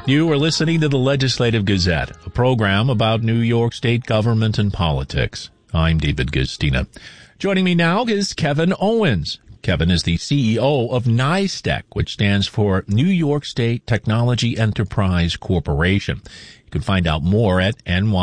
You are listening to the Legislative Gazette, a program about New York State government and politics. I'm David Guistina. Joining me now is Kevin Owens. Kevin is the CEO of NYSTEC, which stands for New York State Technology Enterprise Corporation. You can find out more at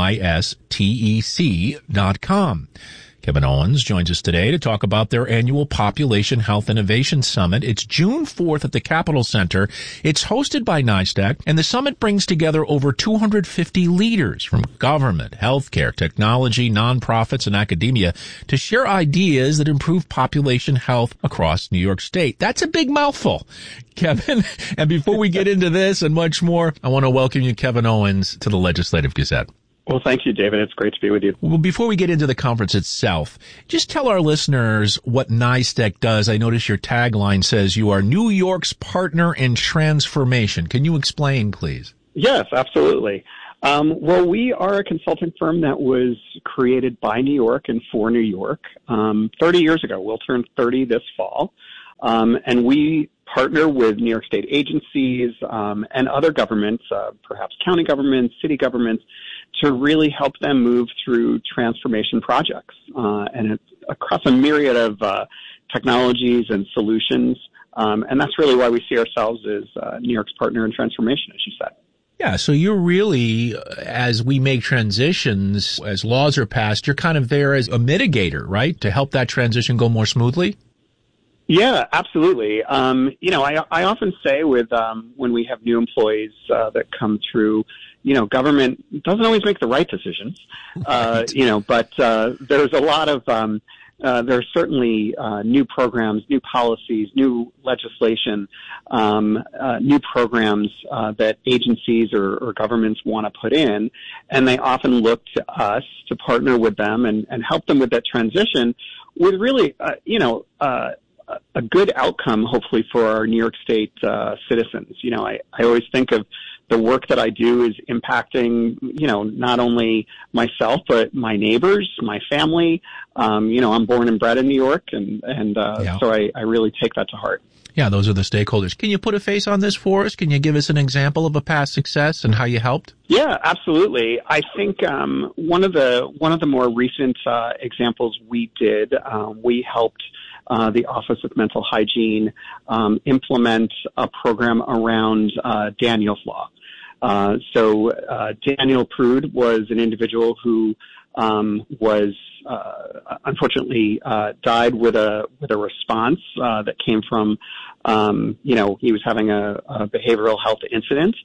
nystec.com. Kevin Owens joins us today to talk about their annual Population Health Innovation Summit. It's June 4th at the Capitol Center. It's hosted by NYSTEC, and the summit brings together over 250 leaders from government, healthcare, technology, nonprofits, and academia to share ideas that improve population health across New York State. That's a big mouthful, Kevin. And before we get into this and much more, I want to welcome you, Kevin Owens, to the Legislative Gazette. Well, thank you, David. It's great to be with you. Well, before we get into the conference itself, just tell our listeners what NYSTEC does. I notice your tagline says you are New York's partner in transformation. Can you explain, please? Yes, absolutely. Well, we are a consulting firm that was created by New York and for New York 30 years ago. We'll turn 30 this fall. And we partner with New York State agencies and other governments, perhaps county governments, city governments, to really help them move through transformation projects. And it's across a myriad of technologies and solutions. And that's really why we see ourselves as New York's partner in transformation, as you said. Yeah, so you're really, as we make transitions, as laws are passed, you're kind of there as a mitigator, right, to help that transition go more smoothly? Yeah, absolutely. I often say with when we have new employees that come through, government doesn't always make the right decisions, right. But there's a lot of there's certainly new programs, new policies, new legislation, new programs that agencies or governments want to put in, and they often look to us to partner with them and help them with that transition with really, a good outcome, hopefully, for our New York State citizens. I always think of the work that I do is impacting, not only myself, but my neighbors, my family. I'm born and bred in New York, so I really take that to heart. Yeah, those are the stakeholders. Can you put a face on this for us? Can you give us an example of a past success and how you helped? Yeah, absolutely. I think one of the more recent examples we did, we helped the Office of Mental Hygiene implement a program around Daniel's Law. So Daniel Prude was an individual who was unfortunately died with a response that came from he was having a behavioral health incident,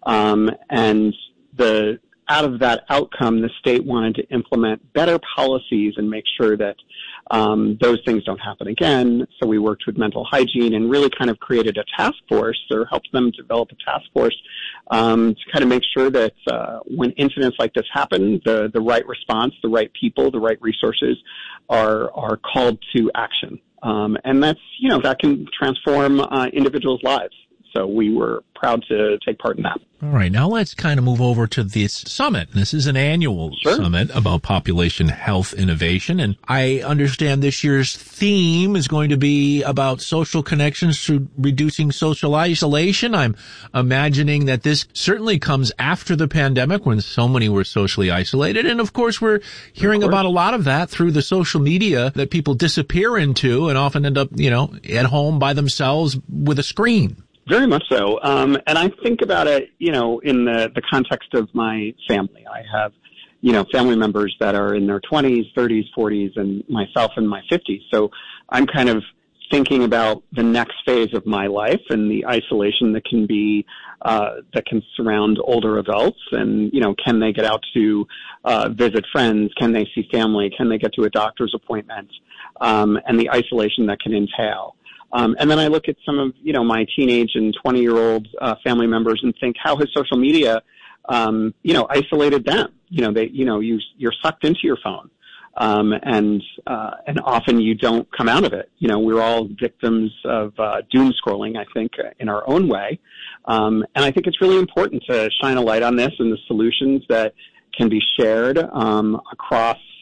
and out of that outcome, the state wanted to implement better policies and make sure that those things don't happen again. So we worked with mental hygiene and really kind of created a task force, or helped them develop a task force to kind of make sure that when incidents like this happen, the right response, the right people, the right resources are called to action. And that's, that can transform individuals' lives. So we were proud to take part in that. All right. Now let's kind of move over to this summit. This is an annual summit about population health innovation. And I understand this year's theme is going to be about social connections through reducing social isolation. I'm imagining that this certainly comes after the pandemic when so many were socially isolated. And of course, we're hearing about a lot of that through the social media that people disappear into and often end up, at home by themselves with a screen. Very much so. And I think about it, in the context of my family. I have, family members that are in their 20s, 30s, 40s, and myself in my 50s. So I'm kind of thinking about the next phase of my life and the isolation that can be, that can surround older adults. And, can they get out to visit friends? Can they see family? Can they get to a doctor's appointment? And the isolation that can entail. And then I look at some of, my teenage and 20-year-old family members and think, how has social media, isolated them? You're sucked into your phone. And often you don't come out of it. We're all victims of doom scrolling, I think, in our own way. And I think it's really important to shine a light on this and the solutions that can be shared across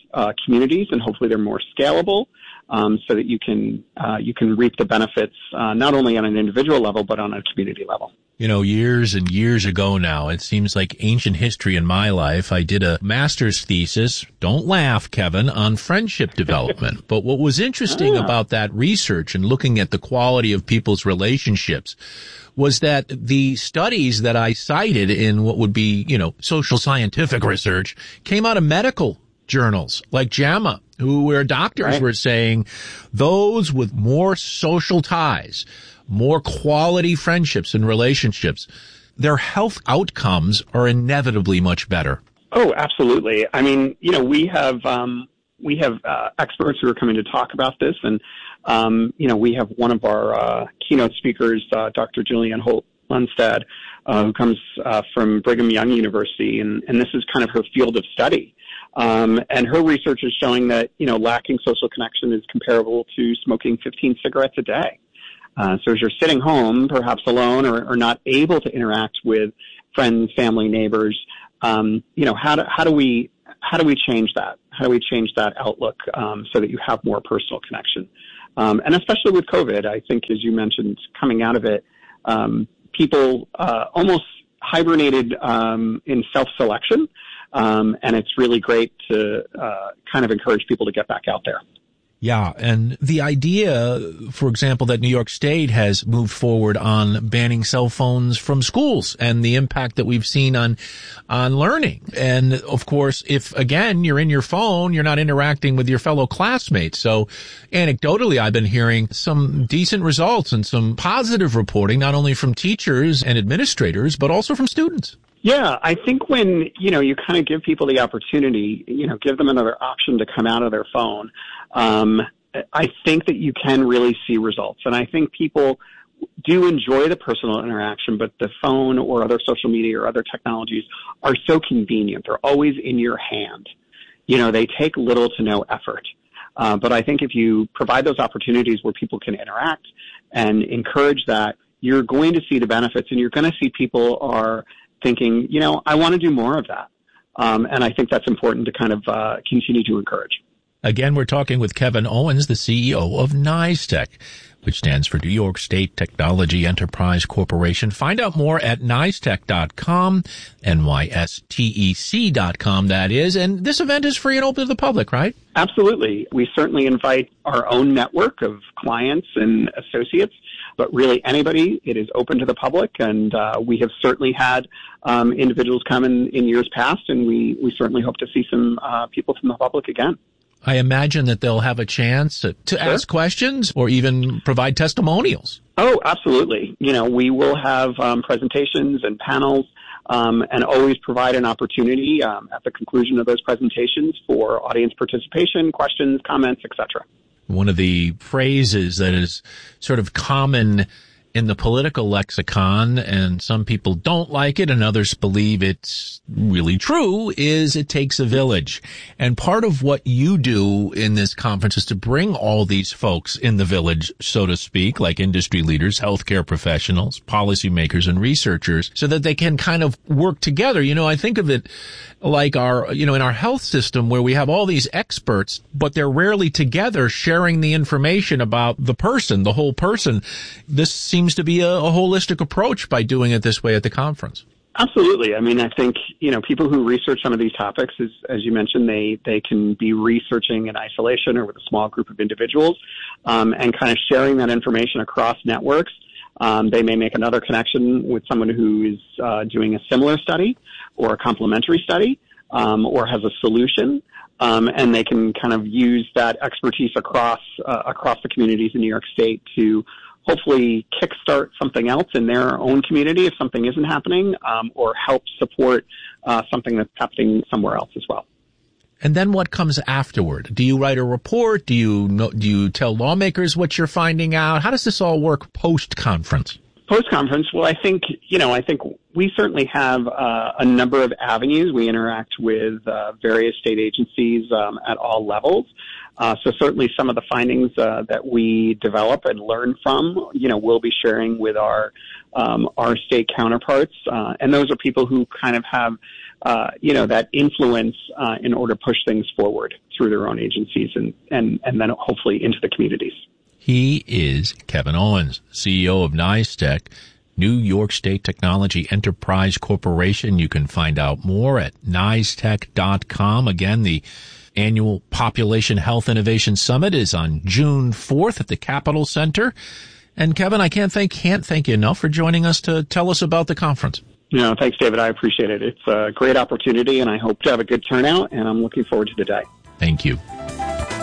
communities, and hopefully they're more scalable, so that you can reap the benefits not only on an individual level but on a community level. You know, years and years ago now, it seems like ancient history in my life, I did a master's thesis, don't laugh, Kevin, on friendship development. But what was interesting about that research and looking at the quality of people's relationships was that the studies that I cited in what would be, you know, social scientific research came out of medical journals like JAMA, where doctors were saying those with more social ties, more quality friendships and relationships, their health outcomes are inevitably much better. Oh, absolutely. I mean, you know, we have experts who are coming to talk about this, and you know, we have one of our keynote speakers, Dr. Julianne Holt-Lunstad, who comes from Brigham Young University, and this is kind of her field of study. And her research is showing that, you know, lacking social connection is comparable to smoking 15 cigarettes a day. So as you're sitting home, perhaps alone or not able to interact with friends, family, neighbors, you know, how do we change that? How do we change that outlook so that you have more personal connection? And especially with COVID, I think, as you mentioned, coming out of it, people almost hibernated in self-selection, and it's really great to kind of encourage people to get back out there. Yeah, and the idea, for example, that New York State has moved forward on banning cell phones from schools and the impact that we've seen on learning. And of course, if again, you're in your phone, you're not interacting with your fellow classmates. So anecdotally, I've been hearing some decent results and some positive reporting, not only from teachers and administrators, but also from students. Yeah, I think when, you know, you kind of give people the opportunity, you know, give them another option to come out of their phone, I think that you can really see results. And I think people do enjoy the personal interaction, but the phone or other social media or other technologies are so convenient. They're always in your hand. You know, they take little to no effort. But I think if you provide those opportunities where people can interact and encourage that, you're going to see the benefits, and you're going to see people are thinking, you know, I want to do more of that. And I think that's important to kind of continue to encourage. Again, we're talking with Kevin Owens, the CEO of NYSTEC, which stands for New York State Technology Enterprise Corporation. Find out more at nystec.com, nystec.com, that is. And this event is free and open to the public, right? Absolutely. We certainly invite our own network of clients and associates, but really anybody. It is open to the public, and we have certainly had individuals come in years past, and we certainly hope to see some people from the public again. I imagine that they'll have a chance to ask questions or even provide testimonials. Oh, absolutely. You know, we will have presentations and panels and always provide an opportunity at the conclusion of those presentations for audience participation, questions, comments, etc. One of the phrases that is sort of common in the political lexicon, and some people don't like it and others believe it's really true, is it takes a village. And part of what you do in this conference is to bring all these folks in the village, so to speak, like industry leaders, healthcare professionals, policymakers, and researchers, so that they can kind of work together. You know, I think of it like our, you know, in our health system where we have all these experts, but they're rarely together sharing the information about the person, the whole person. This seems to be a holistic approach by doing it this way at the conference. Absolutely. I mean, I think, you know, people who research some of these topics, as you mentioned, they can be researching in isolation or with a small group of individuals, and kind of sharing that information across networks. They may make another connection with someone who is doing a similar study or a complementary study, or has a solution, and they can kind of use that expertise across the communities in New York State to hopefully kickstart something else in their own community if something isn't happening, or help support something that's happening somewhere else as well. And then what comes afterward? Do you write a report? Do you tell lawmakers what you're finding out? How does this all work post-conference? Post-conference, well, I think we certainly have a number of avenues. We interact with various state agencies at all levels. So certainly some of the findings that we develop and learn from, we'll be sharing with our state counterparts. And those are people who kind of have, that influence in order to push things forward through their own agencies and then hopefully into the communities. He is Kevin Owens, CEO of NYSTEC, New York State Technology Enterprise Corporation. You can find out more at nystec.com. Again, the annual Population Health Innovation Summit is on June 4th at the Capitol Center. And Kevin, I can't thank you enough for joining us to tell us about the conference. Thanks, David. I appreciate it. It's a great opportunity, and I hope to have a good turnout, and I'm looking forward to the day. Thank you.